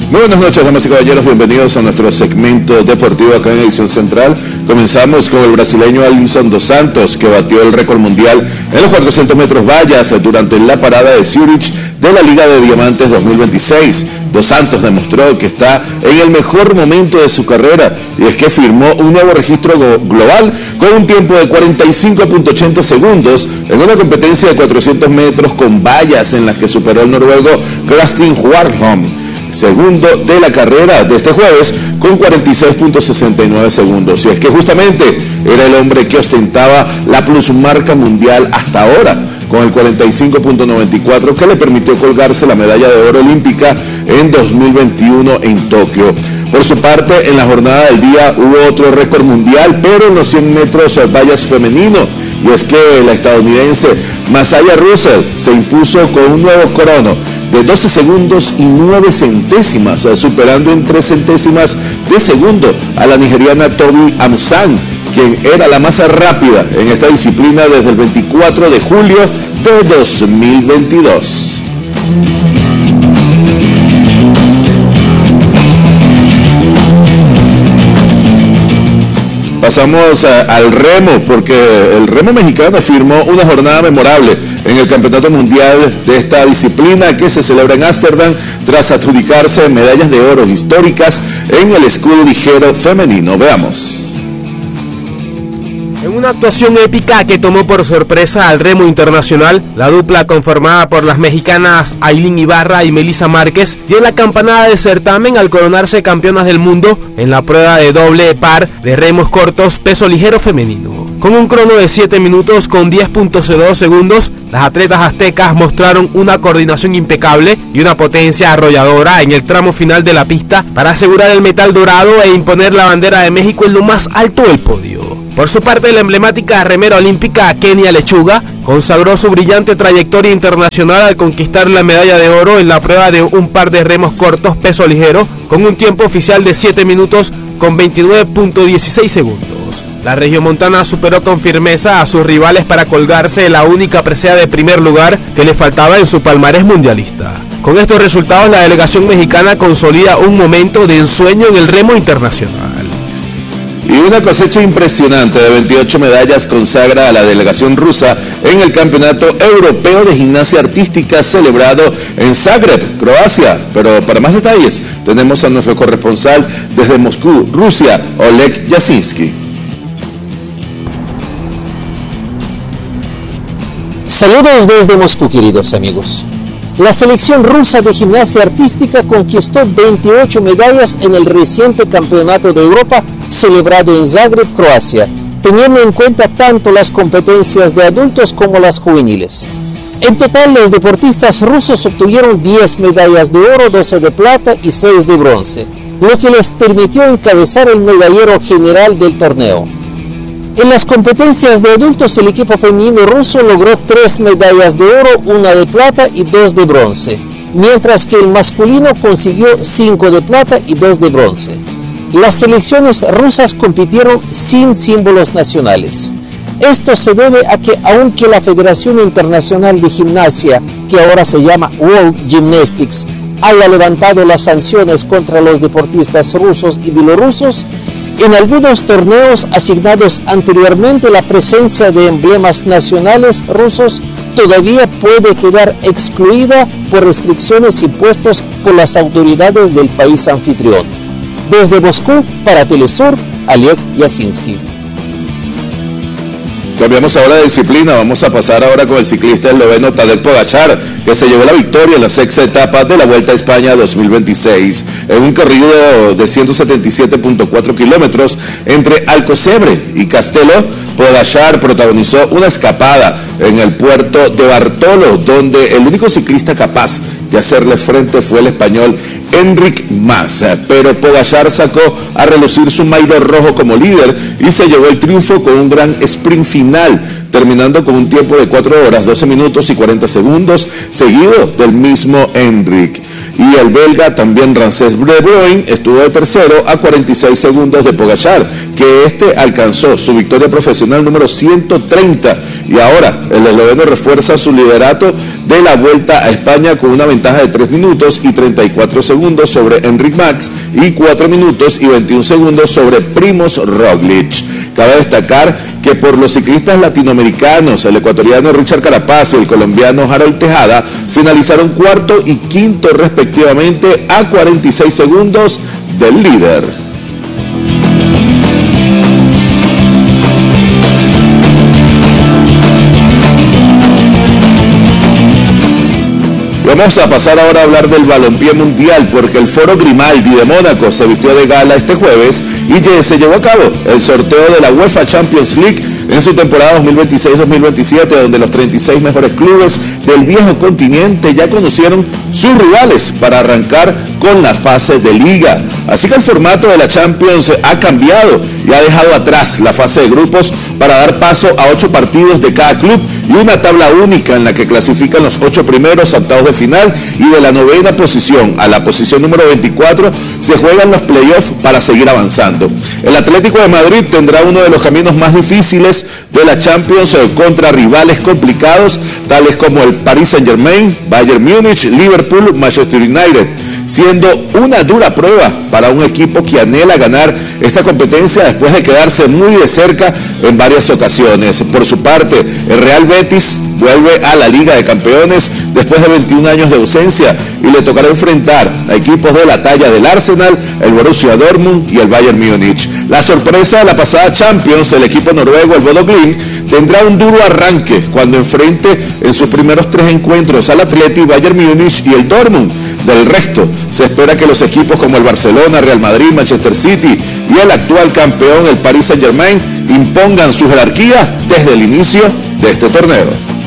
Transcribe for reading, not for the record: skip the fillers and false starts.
Muy buenas noches, damas y caballeros, bienvenidos a nuestro segmento deportivo acá en Edición Central. Comenzamos con el brasileño Alisson dos Santos, que batió el récord mundial en los 400 metros vallas durante la parada de Zurich de la Liga de Diamantes 2026. Dos Santos demostró que está en el mejor momento de su carrera, y es que firmó un nuevo registro global con un tiempo de 45.80 segundos en una competencia de 400 metros con vallas en las que superó al noruego Kristin Warholm, segundo de la carrera de este jueves, con 46.69 segundos. Y es que justamente era el hombre que ostentaba la plusmarca mundial hasta ahora, con el 45.94, que le permitió colgarse la medalla de oro olímpica en 2021 en Tokio. Por su parte, en la jornada del día hubo otro récord mundial, pero en los 100 metros vallas femenino, y es que la estadounidense Masaya Russell se impuso con un nuevo crono de 12 segundos y 9 centésimas, superando en 3 centésimas de segundo a la nigeriana Tobi Amusan, quien era la más rápida en esta disciplina desde el 24 de julio de 2022. Pasamos al remo, porque el remo mexicano firmó una jornada memorable en el Campeonato Mundial de esta disciplina, que se celebra en Ámsterdam, tras adjudicarse medallas de oro históricas en el escudo ligero femenino. Veamos. En una actuación épica que tomó por sorpresa al remo internacional, la dupla conformada por las mexicanas Ailín Ibarra y Melissa Márquez dio la campanada del certamen al coronarse campeonas del mundo en la prueba de doble par de remos cortos peso ligero femenino. Con un crono de 7 minutos con 10.02 segundos, las atletas aztecas mostraron una coordinación impecable y una potencia arrolladora en el tramo final de la pista para asegurar el metal dorado e imponer la bandera de México en lo más alto del podio. Por su parte, la emblemática remera olímpica Kenia Lechuga consagró su brillante trayectoria internacional al conquistar la medalla de oro en la prueba de un par de remos cortos peso ligero con un tiempo oficial de 7 minutos con 29.16 segundos. La regiomontana superó con firmeza a sus rivales para colgarse la única presea de primer lugar que le faltaba en su palmarés mundialista. Con estos resultados, la delegación mexicana consolida un momento de ensueño en el remo internacional. Y una cosecha impresionante de 28 medallas consagra a la delegación rusa en el Campeonato Europeo de Gimnasia Artística celebrado en Zagreb, Croacia. Pero para más detalles tenemos a nuestro corresponsal desde Moscú, Rusia, Oleg Yasinski. Saludos desde Moscú, queridos amigos. La selección rusa de gimnasia artística conquistó 28 medallas en el reciente Campeonato de Europa celebrado en Zagreb, Croacia, teniendo en cuenta tanto las competencias de adultos como las juveniles. En total, los deportistas rusos obtuvieron 10 medallas de oro, 12 de plata y 6 de bronce, lo que les permitió encabezar el medallero general del torneo. En las competencias de adultos, el equipo femenino ruso logró 3 medallas de oro, 1 de plata y 2 de bronce, mientras que el masculino consiguió 5 de plata y 2 de bronce. Las selecciones rusas compitieron sin símbolos nacionales. Esto se debe a que, aunque la Federación Internacional de Gimnasia, que ahora se llama World Gymnastics, haya levantado las sanciones contra los deportistas rusos y bielorrusos, en algunos torneos asignados anteriormente la presencia de emblemas nacionales rusos todavía puede quedar excluida por restricciones impuestas por las autoridades del país anfitrión. Desde Moscú, para Telesur, Oleg Yasinski. Cambiamos ahora de disciplina, vamos a pasar ahora con el ciclista esloveno Tadej Pogačar, que se llevó la victoria en la sexta etapa de la Vuelta a España 2026, en un corrido de 177.4 kilómetros entre Alcocebre y Castelo. Pogačar protagonizó una escapada en el puerto de Bartolo, donde el único ciclista capaz de hacerle frente fue el español Enric Mas, pero Pogačar sacó a relucir su maillot rojo como líder y se llevó el triunfo con un gran sprint final, terminando con un tiempo de 4 horas, 12 minutos y 40 segundos, seguido del mismo Enric. y el belga también Rances De Bruyne estuvo de tercero a 46 segundos de Pogačar, que alcanzó su victoria profesional número 130 y ahora el esloveno refuerza su liderato de la Vuelta a España con una ventaja de 3 minutos y 34 segundos sobre Enric Mas y 4 minutos y 21 segundos sobre Primož Roglič. Cabe destacar que por los ciclistas latinoamericanos, el ecuatoriano Richard Carapaz y el colombiano Harold Tejada finalizaron cuarto y quinto respectivamente a 46 segundos del líder. Vamos a pasar ahora a hablar del balompié mundial, porque el Foro Grimaldi de Mónaco se vistió de gala este jueves y se llevó a cabo el sorteo de la UEFA Champions League en su temporada 2026-2027, donde los 36 mejores clubes del viejo continente ya conocieron sus rivales para arrancar con la fase de liga. Así que el formato de la Champions ha cambiado y ha dejado atrás la fase de grupos para dar paso a 8 partidos de cada club y una tabla única en la que clasifican los 8 primeros a octavos de final, y de la 9ª posición a la posición número 24 se juegan los playoffs para seguir avanzando. El Atlético de Madrid tendrá uno de los caminos más difíciles de la Champions contra rivales complicados tales como el Paris Saint-Germain, Bayern Múnich, Liverpool, Manchester United, siendo una dura prueba para un equipo que anhela ganar esta competencia después de quedarse muy de cerca en varias ocasiones. Por su parte, el Real Betis vuelve a la Liga de Campeones después de 21 años de ausencia y le tocará enfrentar a equipos de la talla del Arsenal, el Borussia Dortmund y el Bayern Múnich. La sorpresa de la pasada Champions, el equipo noruego, el Bodo Glimt, tendrá un duro arranque cuando enfrente en sus primeros 3 encuentros al Atleti, Bayern Múnich y el Dortmund. Del resto, se espera que los equipos como el Barcelona, Real Madrid, Manchester City y el actual campeón, el Paris Saint-Germain, impongan su jerarquía desde el inicio de este torneo.